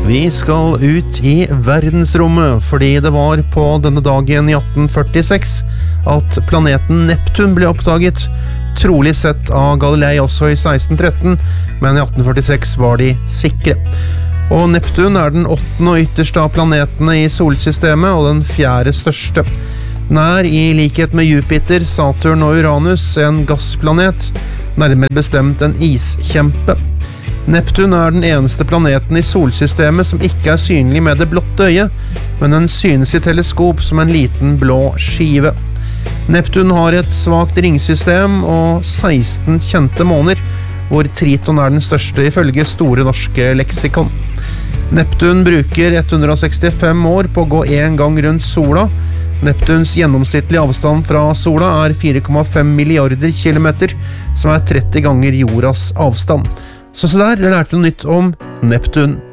Vi skal ut i verdensrommet, fordi det var på denne dagen i 1846 at planeten Neptun ble oppdaget, trolig sett av Galilei også i 1613, men i 1846 var de sikre. Og Neptun er den 8. og ytterste av planetene i solsystemet, og den 4. største. Den er, i likhet med Jupiter, Saturn og Uranus, en gassplanet, nærmere bestemt en iskjempe. Neptun er den eneste planeten i solsystemet som ikke er synlig med det blotte øyet, men den synes i teleskop som en liten blå skive. Neptun har et svagt ringsystem og 16 kjente måner, hvor Triton er den største ifølge Store norske leksikon. Neptun bruker 165 år på å gå en gang rundt sola. Neptuns gjennomsnittlige avstand fra sola er 4,5 milliarder kilometer, som er 30 ganger jordas avstand. Så se der, jeg lærte noe nytt om Neptun.